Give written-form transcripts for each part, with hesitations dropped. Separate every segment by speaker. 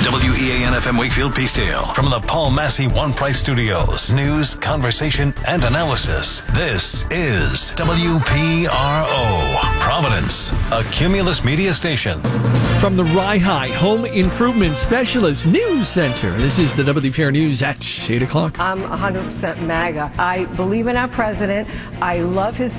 Speaker 1: WEAN-FM Wakefield Peacedale. From the Paul Massey One Price Studios. News, conversation, and analysis. This is WPRO. Providence, a Cumulus media station.
Speaker 2: From the Rye Home Improvement Specialist News Center, this is the WPR News at 8 o'clock.
Speaker 3: I'm 100% MAGA. I believe in our president. I love his,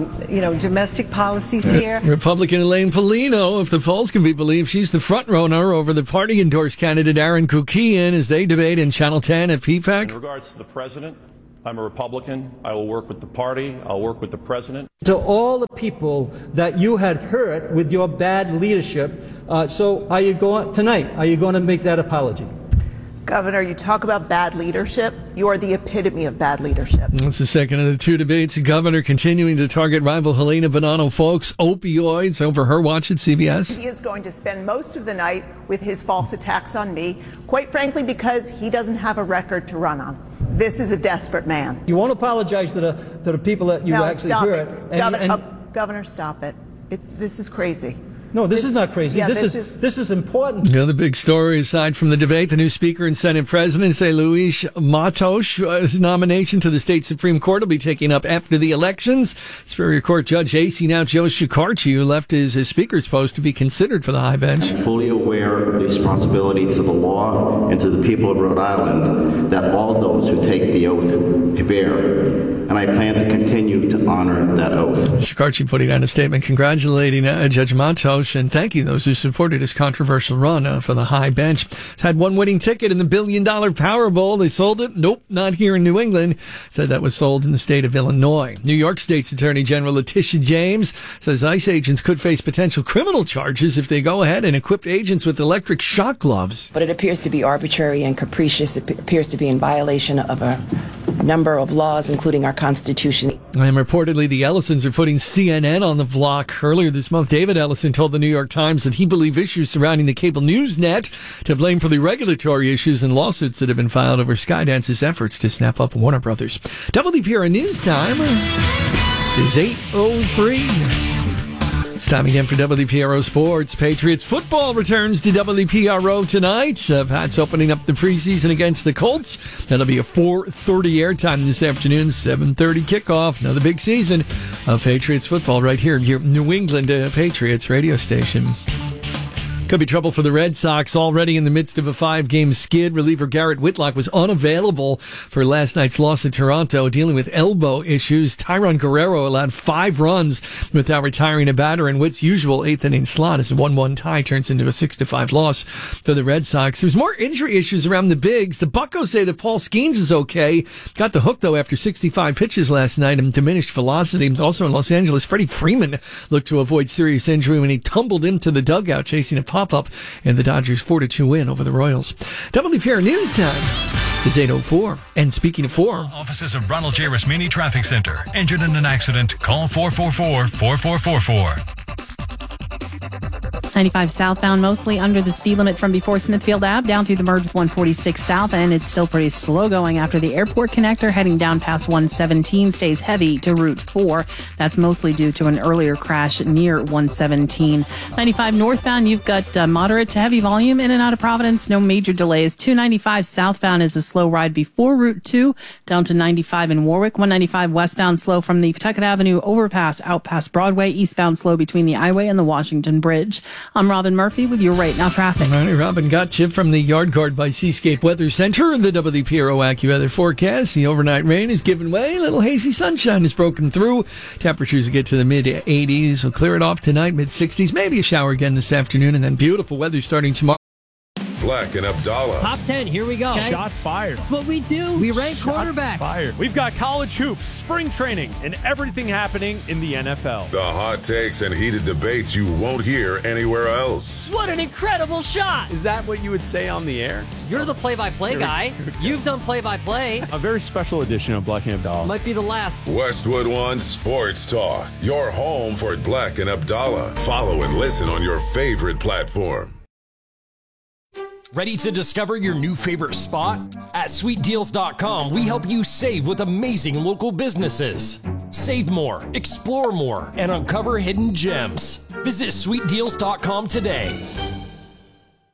Speaker 3: domestic policies here.
Speaker 2: Republican Elaine Polino, if the polls can be believed, she's the front runner over the party-endorsed candidate Aaron Kukian as they debate in Channel 10 at PPAC.
Speaker 4: In regards to the president, I'm a Republican. I will work with the party. I'll work with the president.
Speaker 5: To all the people that you had hurt with your bad leadership, so are you going to make that apology?
Speaker 6: Governor, you talk about bad leadership. You are the epitome of bad leadership.
Speaker 2: That's the second of the two debates. The governor continuing to target rival Helena Bonanno Folks, opioids, over her watch at CBS.
Speaker 6: He is going to spend most of the night with his false attacks on me, quite frankly, because he doesn't have a record to run on. This is a desperate man.
Speaker 5: You won't apologize to the people that you actually hurt.
Speaker 6: Governor, stop it. This is crazy.
Speaker 5: No, this is not crazy.
Speaker 6: Yeah,
Speaker 5: this is important.
Speaker 2: The other big story, aside from the debate, the new Speaker and Senate President, Luis Matos' nomination to the state Supreme Court will be taken up after the elections. Superior Court Judge A.C. now Joe Shekarchi, who left his Speaker's post to be considered for the high bench.
Speaker 7: I'm fully aware of the responsibility to the law and to the people of Rhode Island that all those who take the oath bear, and I plan to continue to honor that oath.
Speaker 2: Shekarchi putting out a statement congratulating Judge Matos and thanking those who supported his controversial run for the high bench. Had one winning ticket in the $1 billion Powerball. They sold it? Nope, not here in New England. Said that was sold in the state of Illinois. New York State's Attorney General Letitia James says ICE agents could face potential criminal charges if they go ahead and equip agents with electric shock gloves.
Speaker 8: But it appears to be arbitrary and capricious. It appears to be in violation of a number of laws, including our Constitution.
Speaker 2: And reportedly, the Ellisons are putting CNN on the block. Earlier this month, David Ellison told the New York Times that he believed issues surrounding the cable news net to blame for the regulatory issues and lawsuits that have been filed over Skydance's efforts to snap up Warner Brothers. WPR News Time is 8:03. It's time again for WPRO Sports. Patriots football returns to WPRO tonight. Pats opening up the preseason against the Colts. That'll be a 4:30 airtime this afternoon, 7:30 kickoff. Another big season of Patriots football right here in your New England Patriots radio station. Could be trouble for the Red Sox already in the midst of a 5-game skid. Reliever Garrett Whitlock was unavailable for last night's loss at Toronto, dealing with elbow issues. Tyron Guerrero allowed 5 runs without retiring a batter in Witt's usual 8th inning slot as a 1-1 tie turns into a 6-5 loss for the Red Sox. There's more injury issues around the bigs. The Buccos say that Paul Skeens is okay. Got the hook, though, after 65 pitches last night and diminished velocity. Also in Los Angeles, Freddie Freeman looked to avoid serious injury when he tumbled into the dugout chasing a pop-up in the Dodgers 4-2 win over the Royals. WPR News Time is 8:04. And speaking of 4,
Speaker 1: Offices of Ronald J. Rasmini Traffic Center. Injured in an accident? Call 444-4444.
Speaker 9: 95 southbound, mostly under the speed limit from before Smithfield Ave down through the merge with 146 south, and it's still pretty slow going after the airport connector. Heading down past 117 stays heavy to Route 4. That's mostly due to an earlier crash near 117. 95 northbound, you've got moderate to heavy volume in and out of Providence. No major delays. 295 southbound is a slow ride before Route 2 down to 95 in Warwick. 195 westbound slow from the Pawtucket Avenue overpass out past Broadway. Eastbound slow between the Highway and the Washington Bridge. I'm Robin Murphy with your Right Now traffic.
Speaker 2: All right, Robin got you from the Yard Guard by Seascape Weather Center. The WPRO AccuWeather forecast. The overnight rain is giving way. A little hazy sunshine has broken through. Temperatures will get to the mid-80s. We'll clear it off tonight, mid-60s. Maybe a shower again this afternoon, and then beautiful weather starting tomorrow.
Speaker 10: Black and Abdallah.
Speaker 11: Top 10, here we go.
Speaker 12: Okay. Shots fired.
Speaker 11: That's what we do. We rank quarterbacks.
Speaker 12: Fired. We've got college hoops, spring training, and everything happening in the NFL.
Speaker 10: The hot takes and heated debates you won't hear anywhere else.
Speaker 11: What an incredible shot.
Speaker 12: Is that what you would say on the air?
Speaker 11: You're the play-by-play guy. You've done play-by-play.
Speaker 12: A very special edition of Black and Abdallah.
Speaker 11: Might be the last.
Speaker 10: Westwood One Sports Talk. Your home for Black and Abdallah. Follow and listen on your favorite platform.
Speaker 13: Ready to discover your new favorite spot? At sweetdeals.com, we help you save with amazing local businesses. Save more, explore more, and uncover hidden gems. Visit sweetdeals.com today.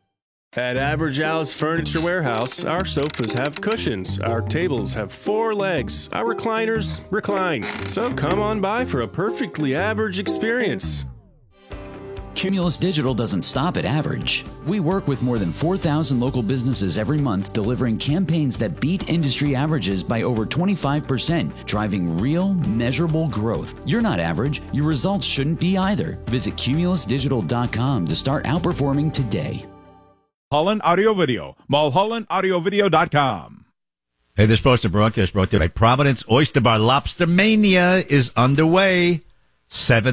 Speaker 12: At Average Al's Furniture Warehouse, our sofas have cushions, our tables have 4 legs, our recliners recline. So come on by for a perfectly average experience.
Speaker 14: Cumulus Digital doesn't stop at average. We work with more than 4,000 local businesses every month, delivering campaigns that beat industry averages by over 25%, driving real, measurable growth. You're not average. Your results shouldn't be either. Visit cumulusdigital.com to start outperforming today.
Speaker 15: Holland Audio Video. MulhollandAudioVideo.com.
Speaker 16: Hey, this posted broadcast brought to you by Providence Oyster Bar. Lobster Mania is underway. 7